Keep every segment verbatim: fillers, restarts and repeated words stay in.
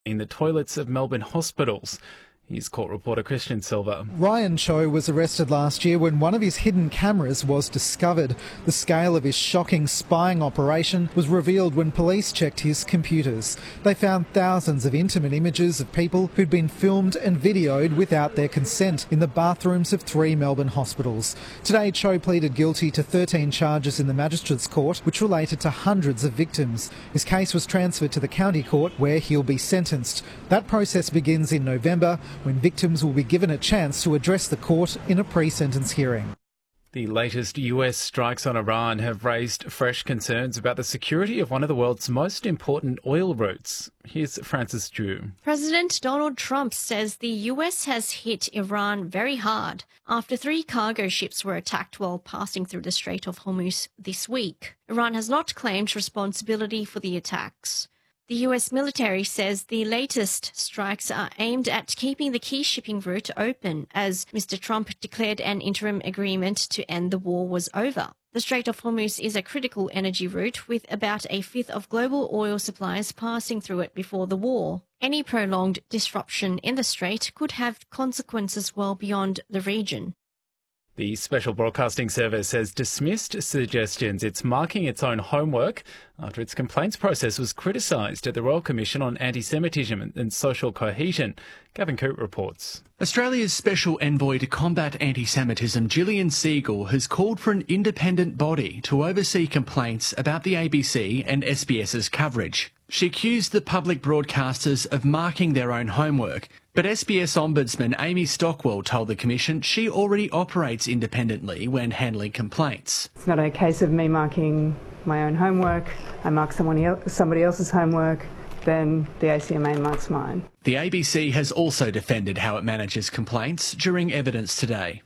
in the toilets of Melbourne hospitals. Here's court reporter Christian Silva. Ryan Cho was arrested last year when one of his hidden cameras was discovered. The scale of his shocking spying operation was revealed when police checked his computers. They found thousands of intimate images of people who'd been filmed and videoed without their consent in the bathrooms of three Melbourne hospitals. Today, Cho pleaded guilty to thirteen charges in the Magistrates Court, which related to hundreds of victims. His case was transferred to the County Court, where he'll be sentenced. That process begins in November, when victims will be given a chance to address the court in a pre-sentence hearing. The latest U S strikes on Iran have raised fresh concerns about the security of one of the world's most important oil routes. Here's Francis Drew. President Donald Trump says the U S has hit Iran very hard after three cargo ships were attacked while passing through the Strait of Hormuz this week. Iran has not claimed responsibility for the attacks. The U S military says the latest strikes are aimed at keeping the key shipping route open, as Mister Trump declared an interim agreement to end the war was over. The Strait of Hormuz is a critical energy route with about a fifth of global oil supplies passing through it before the war. Any prolonged disruption in the strait could have consequences well beyond the region. The Special Broadcasting Service has dismissed suggestions it's marking its own homework after its complaints process was criticised at the Royal Commission on Anti-Semitism and Social Cohesion. Gavin Coote reports. Australia's Special Envoy to Combat Anti-Semitism, Gillian Siegel, has called for an independent body to oversee complaints about the A B C and SBS's coverage. She accused the public broadcasters of marking their own homework, but S B S Ombudsman Amy Stockwell told the Commission she already operates independently when handling complaints. It's not a case of me marking my own homework. I mark somebody else, somebody else's homework, then the A C M A marks mine. The A B C has also defended how it manages complaints during evidence today.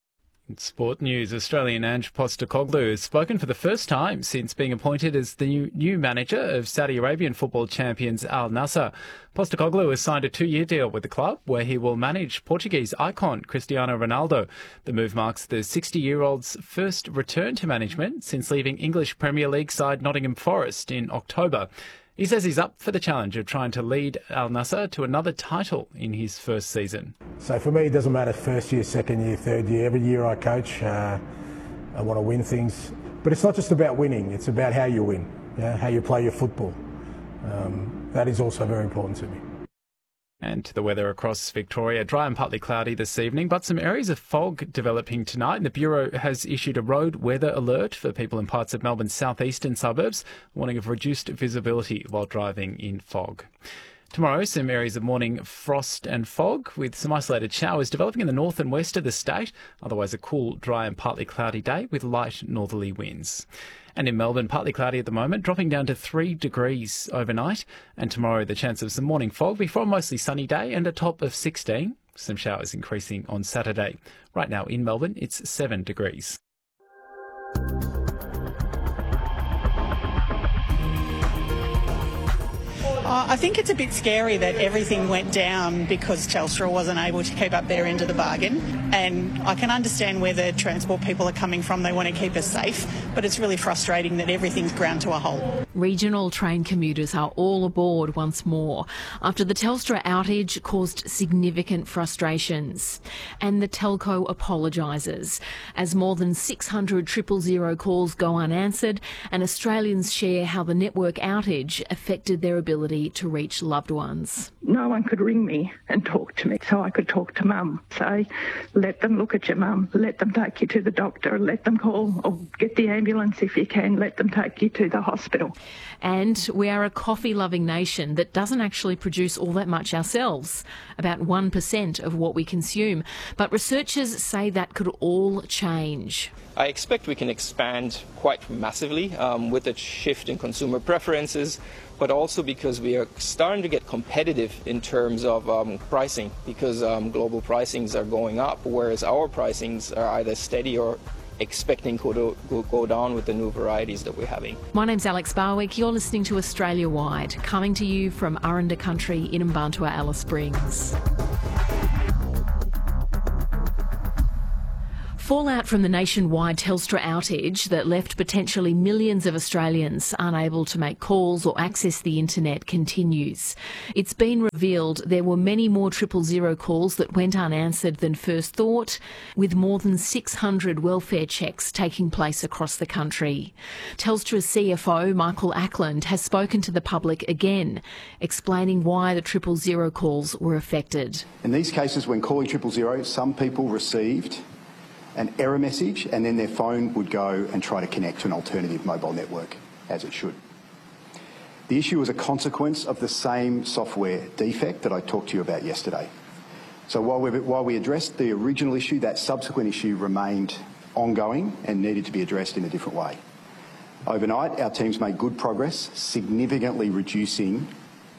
In sport news, Australian Ange Postecoglou has spoken for the first time since being appointed as the new, new manager of Saudi Arabian football champions Al Nassr. Postecoglou has signed a two-year deal with the club where he will manage Portuguese icon Cristiano Ronaldo. The move marks the sixty-year-old's first return to management since leaving English Premier League side Nottingham Forest in October. He says he's up for the challenge of trying to lead Al Nassr to another title in his first season. So for me, it doesn't matter first year, second year, third year. Every year I coach, uh, I want to win things. But it's not just about winning, it's about how you win, yeah? How you play your football. Um, that is also very important to me. And to the weather across Victoria, dry and partly cloudy this evening, but some areas of fog developing tonight. And the Bureau has issued a road weather alert for people in parts of Melbourne's southeastern suburbs, warning of reduced visibility while driving in fog. Tomorrow, some areas of morning frost and fog, with some isolated showers developing in the north and west of the state. Otherwise, a cool, dry and partly cloudy day with light northerly winds. And in Melbourne, partly cloudy at the moment, dropping down to three degrees overnight. And tomorrow, the chance of some morning fog before a mostly sunny day and a top of sixteen. Some showers increasing on Saturday. Right now in Melbourne, it's seven degrees. Uh, I think it's a bit scary that everything went down because Telstra wasn't able to keep up their end of the bargain. And I can understand where the transport people are coming from. They want to keep us safe, but it's really frustrating that everything's ground to a halt. Regional train commuters are all aboard once more after the Telstra outage caused significant frustrations. And the telco apologises as more than six hundred triple zero calls go unanswered and Australians share how the network outage affected their ability to reach loved ones. No one could ring me and talk to me, so I could talk to Mum, say, let them look at your mum, let them take you to the doctor, let them call or get the ambulance if you can, let them take you to the hospital. And we are a coffee-loving nation that doesn't actually produce all that much ourselves, about one percent of what we consume. But researchers say that could all change. I expect we can expand quite massively um, with a shift in consumer preferences, but also because we are starting to get competitive in terms of um, pricing, because um, global pricings are going up, whereas our pricings are either steady or expecting to go, go down with the new varieties that we're having. My name's Alex Barwick. You're listening to Australia Wide, coming to you from Aranda Country in Mbantua, Alice Springs. Fallout from the nationwide Telstra outage that left potentially millions of Australians unable to make calls or access the internet continues. It's been revealed there were many more triple zero calls that went unanswered than first thought, with more than six hundred welfare checks taking place across the country. Telstra's C F O, Michael Ackland, has spoken to the public again, explaining why the triple zero calls were affected. In these cases, when calling triple zero, some people received an error message and then their phone would go and try to connect to an alternative mobile network, as it should. The issue was a consequence of the same software defect that I talked to you about yesterday. So while we, while we addressed the original issue, that subsequent issue remained ongoing and needed to be addressed in a different way. Overnight, our teams made good progress, significantly reducing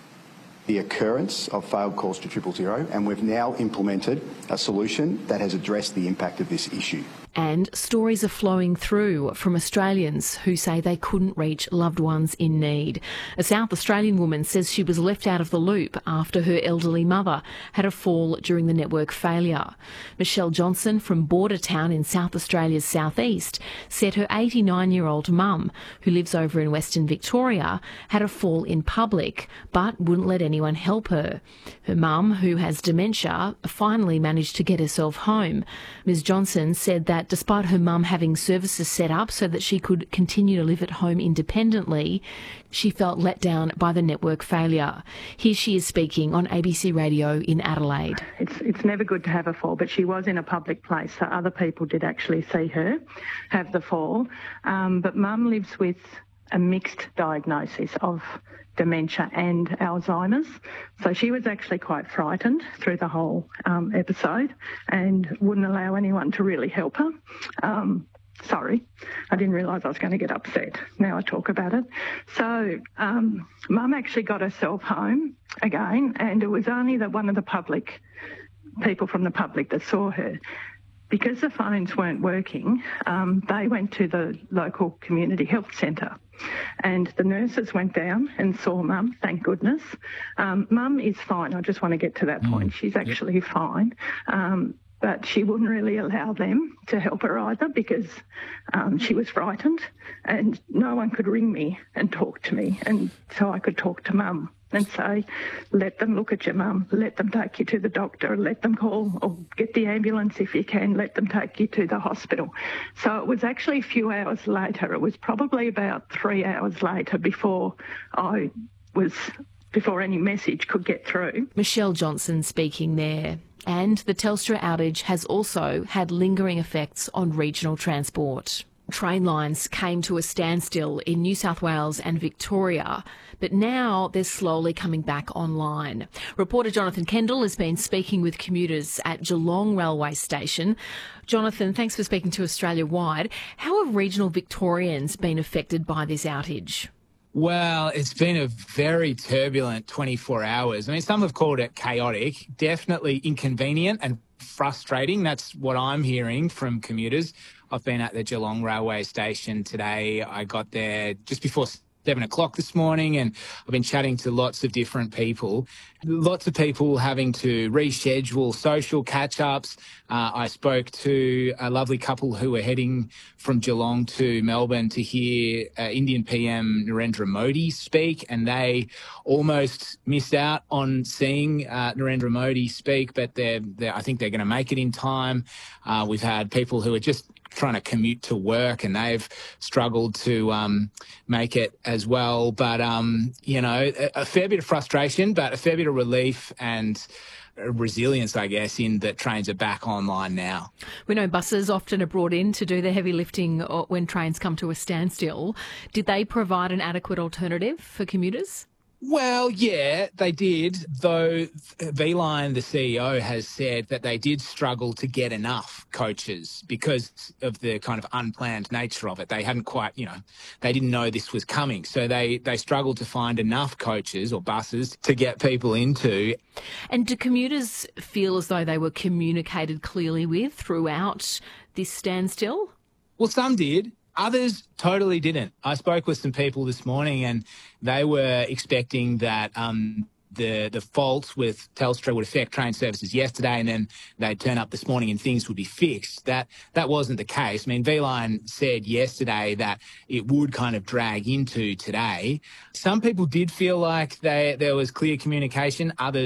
the occurrence of failed calls to triple zero, and we've now implemented a solution that has addressed the impact of this issue. And stories are flowing through from Australians who say they couldn't reach loved ones in need. A South Australian woman says she was left out of the loop after her elderly mother had a fall during the network failure. Michelle Johnson from Border Town in South Australia's southeast said her eighty-nine-year-old mum, who lives over in Western Victoria, had a fall in public but wouldn't let anyone help her. Her mum, who has dementia, finally managed to get herself home. Ms Johnson said that despite her mum having services set up so that she could continue to live at home independently, she felt let down by the network failure. Here she is speaking on A B C Radio in Adelaide. It's, it's never good to have a fall, but she was in a public place, so other people did actually see her have the fall. Um, but mum lives with a mixed diagnosis of dementia and Alzheimer's. So she was actually quite frightened through the whole um, episode and wouldn't allow anyone to really help her. Um, sorry, I didn't realise I was going to get upset. Now I talk about it. So um, Mum actually got herself home again, and it was only that one of the public, people from the public that saw her. Because the phones weren't working, um, they went to the local community health centre, and the nurses went down and saw Mum, thank goodness. Um, Mum is fine. I just want to get to that point. She's actually yep. fine. Um, but she wouldn't really allow them to help her either because um, she was frightened and no one could ring me and talk to me, and so I could talk to Mum and say, let them look at your mum, let them take you to the doctor, let them call or get the ambulance if you can, let them take you to the hospital. So it was actually a few hours later. It was probably about three hours later before I was, before any message could get through. Michelle Johnson speaking there. And the Telstra outage has also had lingering effects on regional transport. Train lines came to a standstill in New South Wales and Victoria, but now they're slowly coming back online. Reporter Jonathan Kendall has been speaking with commuters at Geelong Railway Station. Jonathan, thanks for speaking to Australia Wide. How have regional Victorians been affected by this outage? Well, it's been a very turbulent twenty-four hours. I mean, some have called it chaotic, definitely inconvenient and frustrating. That's what I'm hearing from commuters. I've been at the Geelong Railway Station today. I got there just before seven o'clock this morning, and I've been chatting to lots of different people. Lots of people having to reschedule social catch-ups. Uh, I spoke to a lovely couple who were heading from Geelong to Melbourne to hear uh, Indian P M Narendra Modi speak, and they almost missed out on seeing uh, Narendra Modi speak, but they're, they're, I think they're going to make it in time. Uh, we've had people who are just trying to commute to work, and they've struggled to um, make it as well. But, um, you know, a, a fair bit of frustration, but a fair bit of relief and resilience, I guess, in that trains are back online now. We know buses often are brought in to do the heavy lifting when trains come to a standstill. Did they provide an adequate alternative for commuters? Well, yeah, they did, though V-Line, the C E O, has said that they did struggle to get enough coaches because of the kind of unplanned nature of it. They hadn't quite, you know, they didn't know this was coming. So they, they struggled to find enough coaches or buses to get people into. And do commuters feel as though they were communicated clearly with throughout this standstill? Well, some did. Others totally didn't. I spoke with some people this morning and they were expecting that um, the the fault with Telstra would affect train services yesterday, and then they'd turn up this morning and things would be fixed. That that wasn't the case. I mean, V-Line said yesterday that it would kind of drag into today. Some people did feel like they, there was clear communication. Others